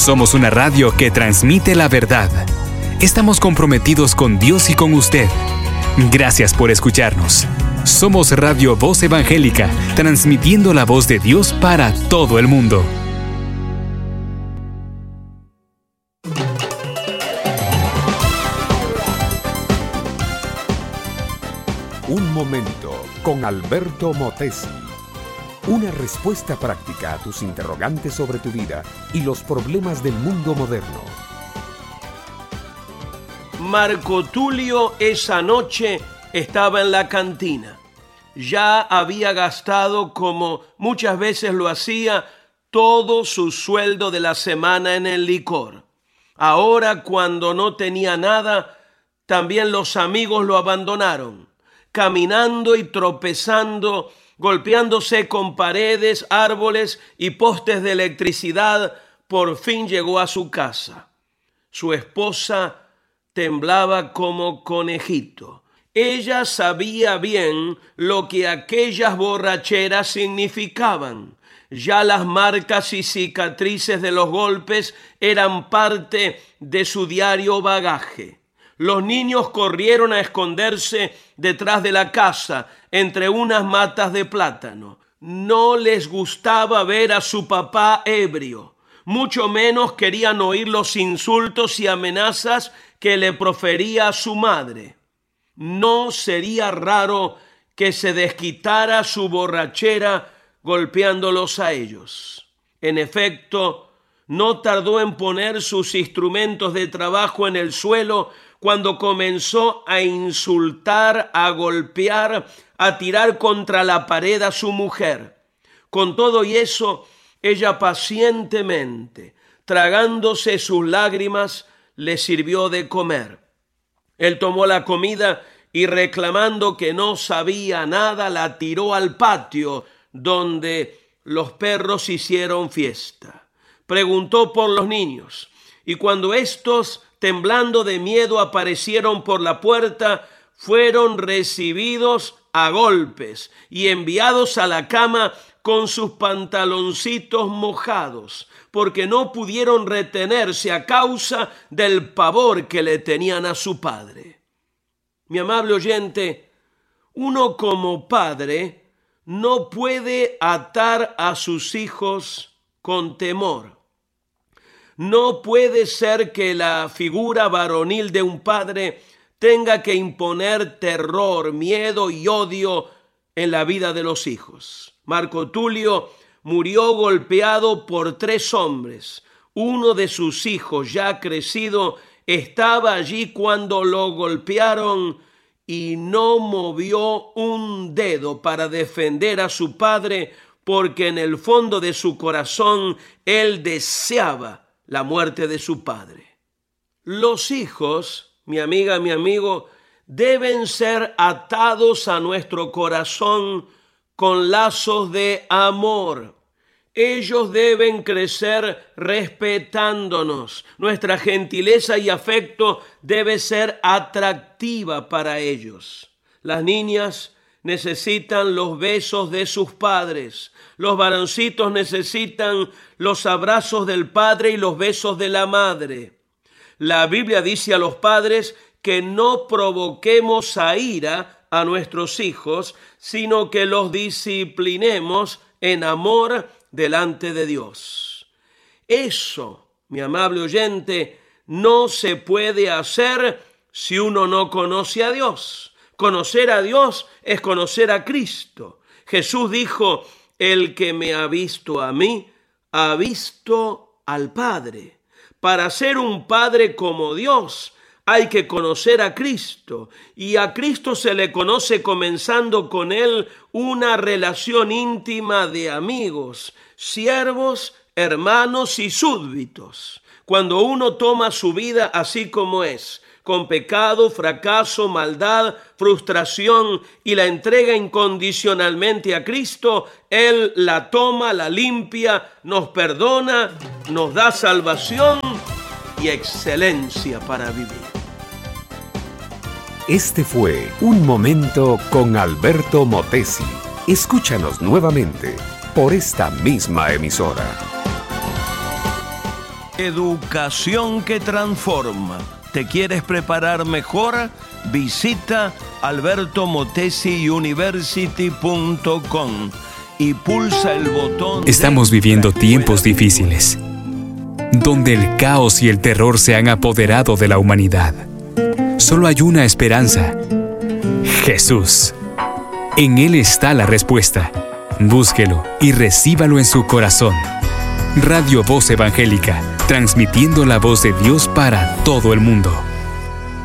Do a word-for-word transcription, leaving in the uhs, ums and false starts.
Somos una radio que transmite la verdad. Estamos comprometidos con Dios y con usted. Gracias por escucharnos. Somos Radio Voz Evangélica, transmitiendo la voz de Dios para todo el mundo. Un momento con Alberto Motesi. Una respuesta práctica a tus interrogantes sobre tu vida y los problemas del mundo moderno. Marco Tulio esa noche estaba en la cantina. Ya había gastado, como muchas veces lo hacía, todo su sueldo de la semana en el licor. Ahora, cuando no tenía nada, también los amigos lo abandonaron. Caminando y tropezando, golpeándose con paredes, árboles y postes de electricidad, por fin llegó a su casa. Su esposa temblaba como conejito. Ella sabía bien lo que aquellas borracheras significaban. Ya las marcas y cicatrices de los golpes eran parte de su diario bagaje. Los niños corrieron a esconderse detrás de la casa, entre unas matas de plátano. No les gustaba ver a su papá ebrio. Mucho menos querían oír los insultos y amenazas que le profería a su madre. No sería raro que se desquitara su borrachera golpeándolos a ellos. En efecto, no tardó en poner sus instrumentos de trabajo en el suelo cuando comenzó a insultar, a golpear, a tirar contra la pared a su mujer. Con todo y eso, ella pacientemente, tragándose sus lágrimas, le sirvió de comer. Él tomó la comida y, reclamando que no sabía nada, la tiró al patio donde los perros hicieron fiesta. Preguntó por los niños, y cuando estos, temblando de miedo, aparecieron por la puerta, fueron recibidos a golpes y enviados a la cama con sus pantaloncitos mojados, porque no pudieron retenerse a causa del pavor que le tenían a su padre. Mi amable oyente, uno como padre no puede atar a sus hijos con temor. No puede ser que la figura varonil de un padre tenga que imponer terror, miedo y odio en la vida de los hijos. Marco Tulio murió golpeado por tres hombres. Uno de sus hijos, ya crecido, estaba allí cuando lo golpearon y no movió un dedo para defender a su padre, porque en el fondo de su corazón él deseaba la muerte de su padre. Los hijos, mi amiga, mi amigo, deben ser atados a nuestro corazón con lazos de amor. Ellos deben crecer respetándonos. Nuestra gentileza y afecto debe ser atractiva para ellos. Las niñas necesitan los besos de sus padres. Los varoncitos necesitan los abrazos del padre y los besos de la madre. La Biblia dice a los padres que no provoquemos a ira a nuestros hijos, sino que los disciplinemos en amor delante de Dios. Eso, mi amable oyente, no se puede hacer si uno no conoce a Dios. Conocer a Dios es conocer a Cristo. Jesús dijo: el que me ha visto a mí, ha visto al Padre. Para ser un padre como Dios, hay que conocer a Cristo, y a Cristo se le conoce comenzando con Él una relación íntima de amigos, siervos, hermanos y súbditos. Cuando uno toma su vida así como es, con pecado, fracaso, maldad, frustración, y la entrega incondicionalmente a Cristo, Él la toma, la limpia, nos perdona, nos da salvación y excelencia para vivir. Este fue Un Momento con Alberto Motesi. Escúchanos nuevamente por esta misma emisora. Educación que transforma. ¿Te quieres preparar mejor? Visita alberto motesi university punto com y pulsa el botón. Estamos viviendo tiempos difíciles, donde el caos y el terror se han apoderado de la humanidad. Solo hay una esperanza: Jesús. En Él está la respuesta. Búsquelo y recíbalo en su corazón. Radio Voz Evangélica, transmitiendo la voz de Dios para todo el mundo.